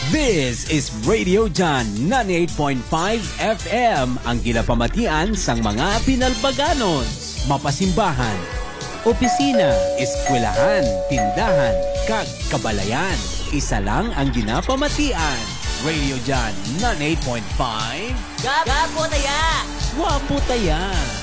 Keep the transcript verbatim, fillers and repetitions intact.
This is Radio Jan ninety-eight point five F M, ang ginapamatian sang mga pinalbaganon, mapasimbahan, opisina, eskwelahan, tindahan, kag kabalayan. Isa lang ang ginapamatian. Radio Jan ninety-eight point five. Gapo taya! Wapo taya!